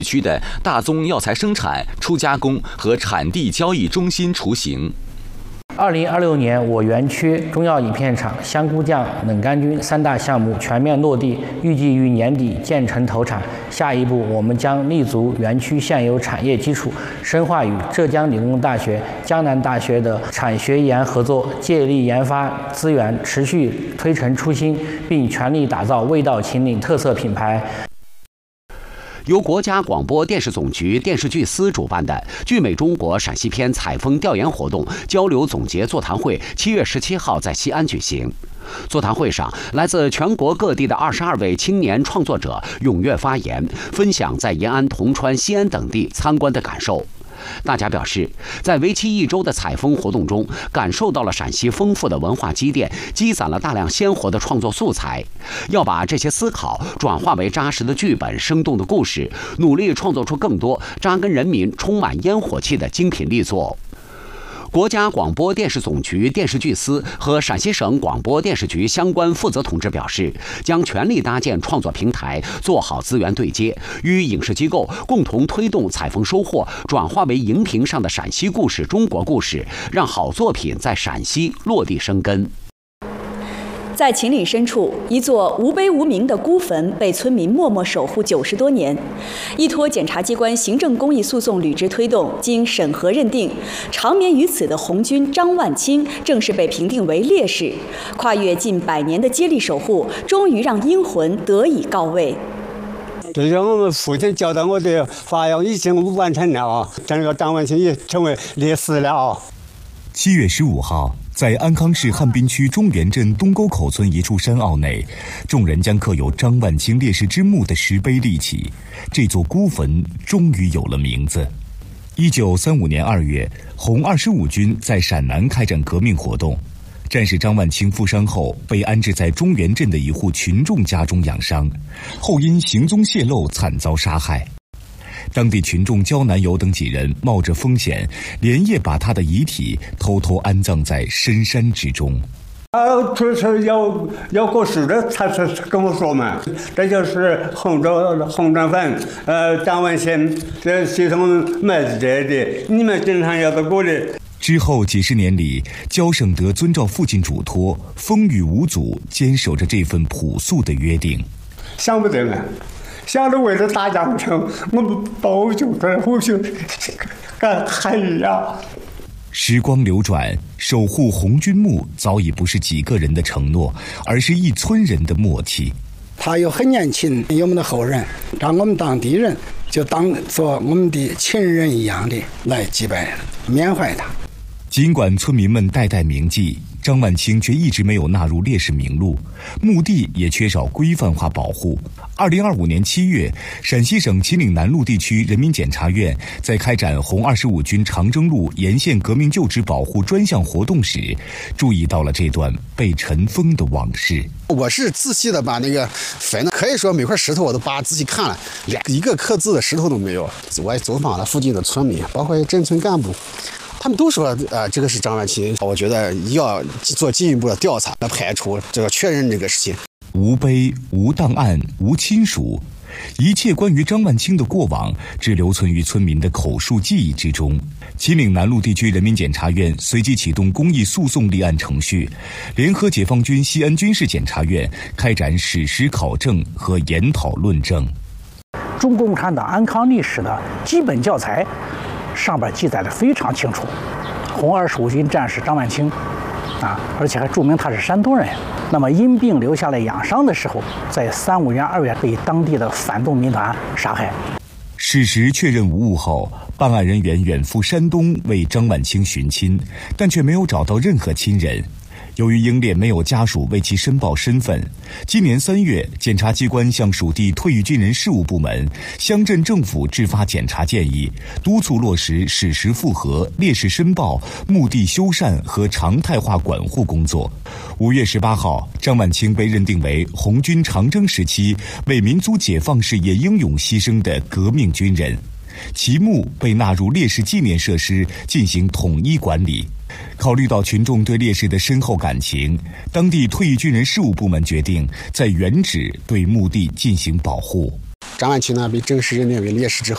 区的大宗药材生产、初加工和产地交易中心雏形。 2026年，我园区中药饮片厂香菇酱、冷干菌3大项目全面落地，预计于年底建成投产。下一步，我们将立足园区现有产业基础，深化与浙江理工大学、江南大学的产学研合作，借力研发资源，持续推陈出新，并全力打造味道秦岭特色品牌。 由国家广播电视总局电视剧司主办的聚美中国陕西篇采风调研活动交流总结座谈会7月17号在西安举行。座谈会上，来自全国各地的22位青年创作者踊跃发言，分享在延安、铜川、西安等地参观的感受。大家表示，在为期1周的采风活动中，感受到了陕西丰富的文化积淀，积攒了大量鲜活的创作素材。要把这些思考转化为扎实的剧本、生动的故事，努力创作出更多扎根人民、充满烟火气的精品力作。国家广播电视总局电视剧司和陕西省广播电视局相关负责同志表示，将全力搭建创作平台，做好资源对接，与影视机构共同推动采风收获转化为荧屏上的陕西故事、中国故事，让好作品在陕西落地生根。 在秦岭深处，一座无碑无名的孤坟被村民默默守护90多年。依托检察机关行政公益诉讼履职推动，经审核认定，长眠于此的红军张万清正式被评定为烈士。跨越近100年的接力守护，终于让英魂得以告慰。 这是我们父亲交代我的法要已经完成了啊，这个张万清也成为烈士了啊。 7月15号。在安康市汉滨区中原镇东沟口村一处山坳内，众人将刻有张万清烈士之墓的石碑立起，这座孤坟终于有了名字。1935年2月，红25军在陕南开展革命活动，战士张万清负伤后被安置在中原镇的一户群众家中养伤，后因行踪泄露惨遭杀害。当地群众焦南友等几人冒着风险，连夜把他的遗体偷偷安葬在深山之中。 这是要过世的，他是跟我说嘛，这就是红砖粉，张万清这系统埋在这里，你们经常要到过来。 之后几十年里，焦胜德遵照父亲嘱托，风雨无阻，坚守着这份朴素的约定。 想不得了。想着为了大江城，我们保救的护救干海呀！ 时光流转，守护红军墓早已不是几个人的承诺，而是一村人的默契。 他又很年轻，有我们的后人，让我们当地人就当做我们的亲人一样的来祭拜、缅怀他。 尽管村民们代代铭记，张万清却一直没有纳入烈士名录，墓地也缺少规范化保护。2025年7月，陕西省秦岭南路地区人民检察院在开展红25军长征路沿线革命旧址保护专项活动时，注意到了这段被尘封的往事。 我是仔细的把那个坟，可以说每块石头我都把仔细看了，一个刻字的石头都没有。我也走访了附近的村民，包括镇村干部。他们都说，这个是张万清。我觉得要做进一步的调查，来排除这个确认这个事情。 无碑、无档案、无亲属，一切关于张万清的过往，只留存于村民的口述记忆之中。秦岭南路地区人民检察院随即启动公益诉讼立案程序，联合解放军西安军事检察院开展史实考证和研讨论证。 中国共产党安康历史的基本教材上边记载的非常清楚，红25军战士张万清，而且还注明他是山东人。那么因病留下来养伤的时候，在35年2月被当地的反动民团杀害。 事实确认无误后，办案人员远赴山东为张万清寻亲，但却没有找到任何亲人。由于英烈没有家属为其申报身份，今年3月，检察机关向属地退役军人事务部门、乡镇政府制发检查建议，督促落实史实复核、烈士申报、墓地修缮和常态化管护工作。5月18号，张万清被认定为红军长征时期为民族解放事业英勇牺牲的革命军人，其墓被纳入烈士纪念设施进行统一管理。考虑到群众对烈士的深厚感情，当地退役军人事务部门决定在原址对墓地进行保护。 张万清呢被正式认定为烈士之后，